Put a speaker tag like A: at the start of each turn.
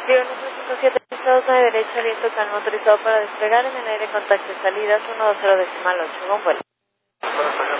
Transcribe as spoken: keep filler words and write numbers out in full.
A: Río número cinco siete Estados nueve derecha, viento calmo autorizado para despegar en el aire contacto y salidas uno dos cero decimal ocho, con vuelo.